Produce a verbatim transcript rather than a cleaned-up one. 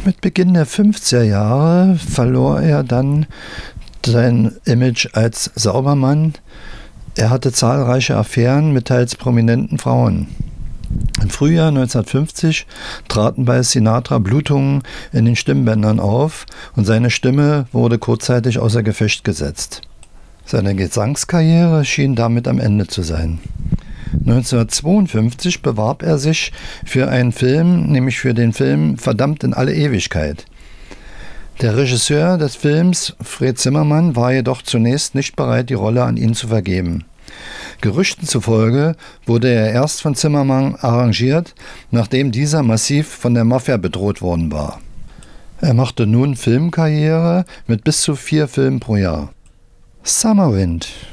Mit Beginn der fünfziger Jahre verlor er dann sein Image als Saubermann. Er hatte zahlreiche Affären mit teils prominenten Frauen. Im Frühjahr neunzehnhundertfünfzig traten bei Sinatra Blutungen in den Stimmbändern auf und seine Stimme wurde kurzzeitig außer Gefecht gesetzt. Seine Gesangskarriere schien damit am Ende zu sein. neunzehnhundertzweiundfünfzig bewarb er sich für einen Film, nämlich für den Film Verdammt in alle Ewigkeit. Der Regisseur des Films, Fred Zimmermann, war jedoch zunächst nicht bereit, die Rolle an ihn zu vergeben. Gerüchten zufolge wurde er erst von Zimmermann arrangiert, nachdem dieser massiv von der Mafia bedroht worden war. Er machte nun Filmkarriere mit bis zu vier Filmen pro Jahr. Summer Wind